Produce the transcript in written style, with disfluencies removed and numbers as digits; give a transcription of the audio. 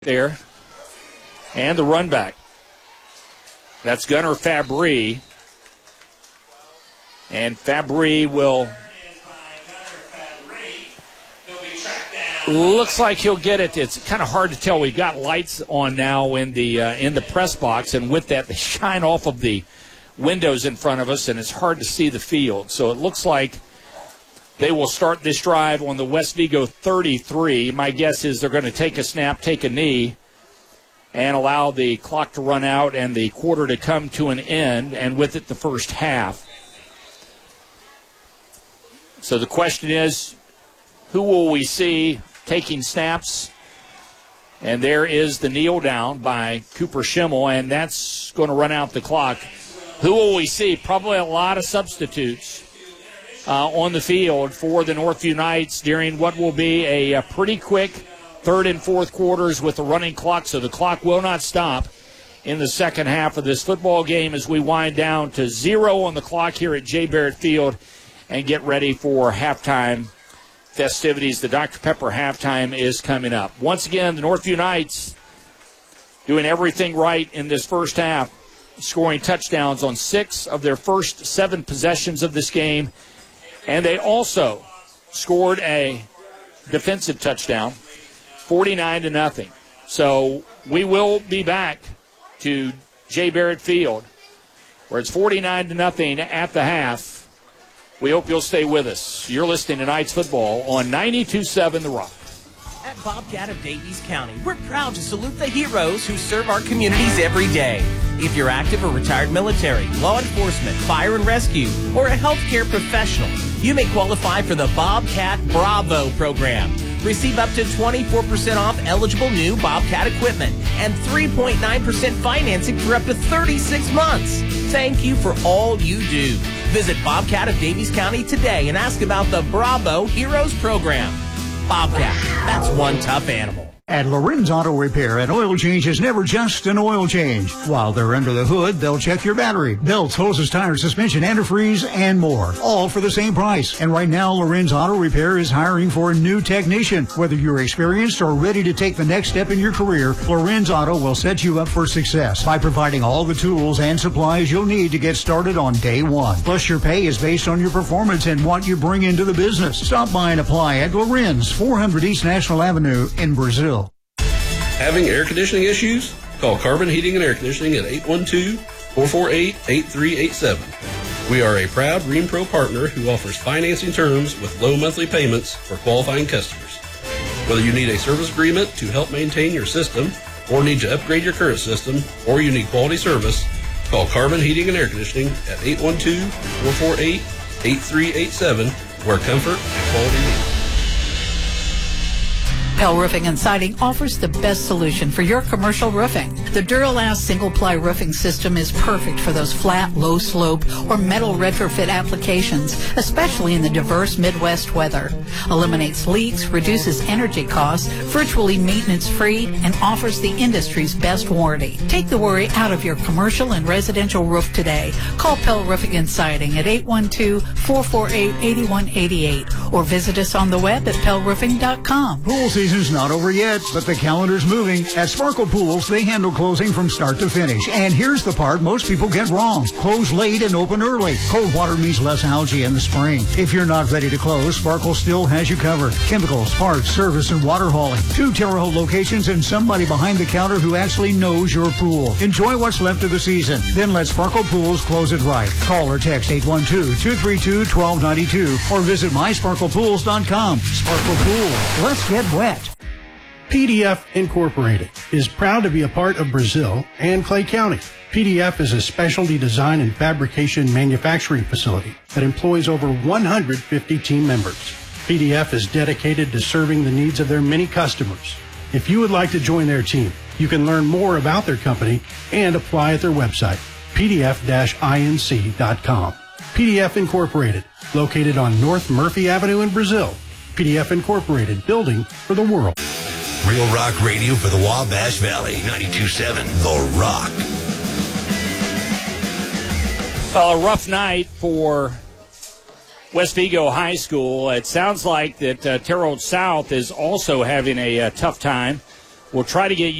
there. And the run back. That's Gunnar Fabry. And Fabry will... Looks like he'll get it. It's kind of hard to tell. We've got lights on now in the press box, and with that, they shine off of the windows in front of us, and it's hard to see the field. So it looks like they will start this drive on the West Vigo 33. My guess is they're going to take a snap, take a knee, and allow the clock to run out and the quarter to come to an end, and with it the first half. So the question is, who will we see taking snaps? And there is the kneel down by Cooper Schimmel, and that's going to run out the clock. Who will we see? Probably a lot of substitutes on the field for the Northview Knights during what will be a pretty quick third and fourth quarters with the running clock, so the clock will not stop in the second half of this football game as we wind down to 0 on the clock here at J. Barrett Field and get ready for halftime festivities. The Dr. Pepper halftime is coming up. Once again, the Northview Knights doing everything right in this first half, scoring touchdowns on 6 of their first 7 possessions of this game, and they also scored a defensive touchdown, 49-0. So we will be back to J. Barrett Field, where it's 49-0 at the half. We hope you'll stay with us. You're listening to Knights Football on 92.7 The Rock. At Bobcat of Davies County, we're proud to salute the heroes who serve our communities every day. If you're active or retired military, law enforcement, fire and rescue, or a healthcare professional, you may qualify for the Bobcat Bravo program. Receive up to 24% off eligible new Bobcat equipment and 3.9% financing for up to 36 months. Thank you for all you do. Visit Bobcat of Davies County today and ask about the Bravo Heroes program. Bobcat, that's one tough animal. At Lorenz Auto Repair, an oil change is never just an oil change. While they're under the hood, they'll check your battery, belts, hoses, tires, suspension, antifreeze, and more. All for the same price. And right now, Lorenz Auto Repair is hiring for a new technician. Whether you're experienced or ready to take the next step in your career, Lorenz Auto will set you up for success by providing all the tools and supplies you'll need to get started on day one. Plus, your pay is based on your performance and what you bring into the business. Stop by and apply at Lorenz, 400 East National Avenue in Brazil. Having air conditioning issues? Call Carbon Heating and Air Conditioning at 812-448-8387. We are a proud Green Pro partner who offers financing terms with low monthly payments for qualifying customers. Whether you need a service agreement to help maintain your system, or need to upgrade your current system, or you need quality service, call Carbon Heating and Air Conditioning at 812-448-8387, where comfort and quality meet. Pell Roofing and Siding offers the best solution for your commercial roofing. The Duralast single-ply roofing system is perfect for those flat, low-slope, or metal retrofit applications, especially in the diverse Midwest weather. Eliminates leaks, reduces energy costs, virtually maintenance-free, and offers the industry's best warranty. Take the worry out of your commercial and residential roof today. Call Pell Roofing and Siding at 812-448-8188 or visit us on the web at pellroofing.com. Pool season's not over yet, but the calendar's moving. At Sparkle Pools, they handle closing from start to finish. And here's the part most people get wrong. Close late and open early. Cold water means less algae in the spring. If you're not ready to close, Sparkle still has you covered. Chemicals, parts, service, and water hauling. 2 Terre Haute locations and somebody behind the counter who actually knows your pool. Enjoy what's left of the season. Then let Sparkle Pools close it right. Call or text 812-232-1292 or visit mysparklepools.com. Sparkle Pools. Let's get wet. PDF Incorporated is proud to be a part of Brazil and Clay County. PDF is a specialty design and fabrication manufacturing facility that employs over 150 team members. PDF is dedicated to serving the needs of their many customers. If you would like to join their team, you can learn more about their company and apply at their website, pdf-inc.com. PDF Incorporated, located on North Murphy Avenue in Brazil. PDF Incorporated, building for the world. Real Rock Radio for the Wabash Valley, 92.7 The Rock. Well, a rough night for West Vigo High School. It sounds like that Terre Haute South is also having a tough time. We'll try to get